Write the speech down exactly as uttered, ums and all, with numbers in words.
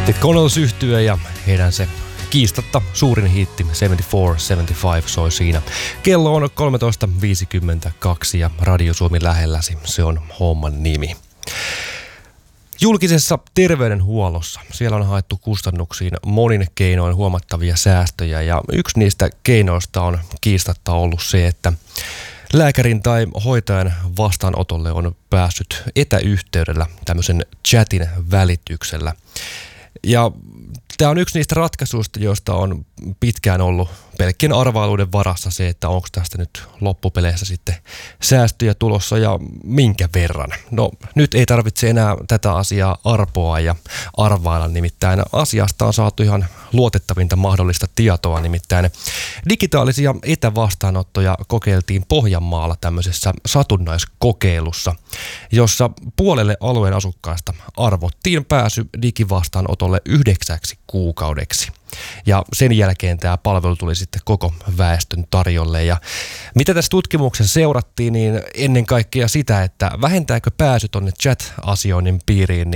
The Connells -yhtye ja heidän se kiistatta suurin hiitti seitsemänkymmentäneljä seitsemänkymmentäviisi soi siinä. Kello on kolmetoista viisikymmentäkaksi ja Radio Suomi lähelläsi, se on homman nimi. Julkisessa terveydenhuollossa siellä on haettu kustannuksiin monin keinoin huomattavia säästöjä ja yksi niistä keinoista on kiistatta ollut se, että lääkärin tai hoitajan vastaanotolle on päässyt etäyhteydellä tämmöisen chatin välityksellä. Ja tämä on yksi niistä ratkaisuista, joista on pitkään ollut pelkkien arvailuiden varassa se, että onko tästä nyt loppupeleissä sitten säästöjä tulossa ja minkä verran. No nyt ei tarvitse enää tätä asiaa arpoa ja arvailla, nimittäin asiasta on saatu ihan luotettavinta mahdollista tietoa, nimittäin digitaalisia etävastaanottoja kokeiltiin Pohjanmaalla tämmöisessä satunnaiskokeilussa, jossa puolelle alueen asukkaista arvottiin pääsy digivastaanotolle yhdeksäksi kuukaudeksi. Ja sen jälkeen tämä palvelu tuli sitten koko väestön tarjolle. Ja mitä tässä tutkimuksessa seurattiin, niin ennen kaikkea sitä, että vähentääkö pääsy tuonne chat-asioinnin piiriin